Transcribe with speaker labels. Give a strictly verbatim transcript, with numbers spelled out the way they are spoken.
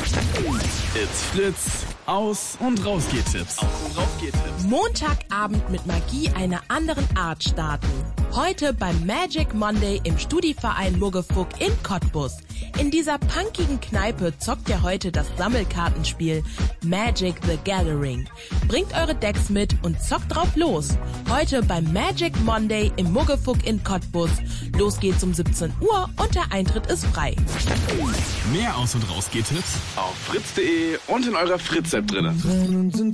Speaker 1: It's Fritz. Aus- und Rausgeht-Tipps. Aus- und Rausgeht-Tipps.
Speaker 2: Montagabend mit Magie einer anderen Art starten. Heute beim Magic Monday im Studiverein Muggefuck in Cottbus. In dieser punkigen Kneipe zockt ja heute das Sammelkartenspiel Magic the Gathering. Bringt eure Decks mit und zockt drauf los. Heute beim Magic Monday im Muggefuck in Cottbus. Los geht's um siebzehn Uhr und der Eintritt ist frei.
Speaker 1: Mehr Aus- und Rausgeht-Tipps auf fritz punkt de und in eurer Fritz-App drin.